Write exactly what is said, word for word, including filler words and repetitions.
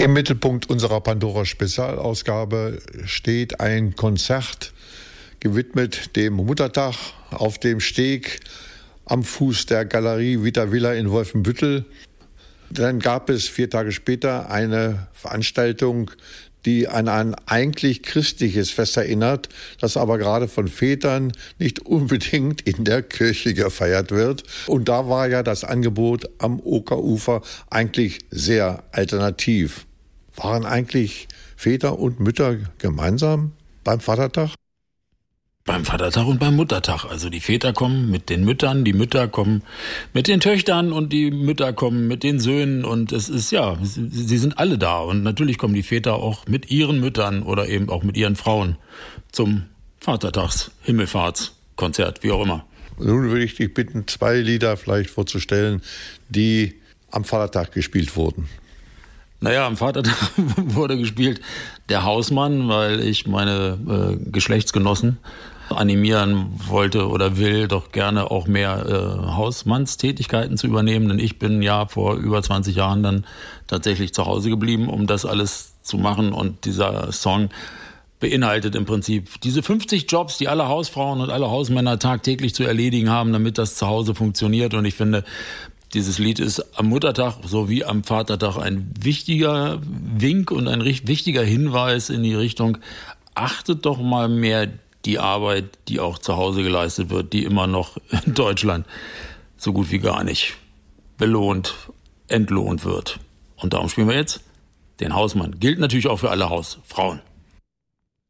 Im Mittelpunkt unserer Pandora-Spezialausgabe steht ein Konzert gewidmet dem Muttertag auf dem Steg am Fuß der Galerie Vita Villa in Wolfenbüttel. Dann gab es vier Tage später eine Veranstaltung, die an ein eigentlich christliches Fest erinnert, das aber gerade von Vätern nicht unbedingt in der Kirche gefeiert wird. Und da war ja das Angebot am Okerufer eigentlich sehr alternativ. Waren eigentlich Väter und Mütter gemeinsam beim Vatertag? Beim Vatertag und beim Muttertag. Also die Väter kommen mit den Müttern, die Mütter kommen mit den Töchtern und die Mütter kommen mit den Söhnen. Und es ist, ja, sie sind alle da. Und natürlich kommen die Väter auch mit ihren Müttern oder eben auch mit ihren Frauen zum Vatertags-, Himmelfahrtskonzert, wie auch immer. Nun würde ich dich bitten, zwei Lieder vielleicht vorzustellen, die am Vatertag gespielt wurden. Naja, am Vatertag wurde gespielt Der Hausmann, weil ich meine äh, Geschlechtsgenossen animieren wollte oder will, doch gerne auch mehr äh, Hausmannstätigkeiten zu übernehmen. Denn ich bin ja vor über zwanzig Jahren dann tatsächlich zu Hause geblieben, um das alles zu machen. Und dieser Song beinhaltet im Prinzip diese fünfzig Jobs, die alle Hausfrauen und alle Hausmänner tagtäglich zu erledigen haben, damit das zu Hause funktioniert. Und ich finde, dieses Lied ist am Muttertag sowie am Vatertag ein wichtiger Wink und ein wichtiger Hinweis in die Richtung, achtet doch mal mehr die Arbeit, die auch zu Hause geleistet wird, die immer noch in Deutschland so gut wie gar nicht belohnt, entlohnt wird. Und darum spielen wir jetzt den Hausmann. Gilt natürlich auch für alle Hausfrauen.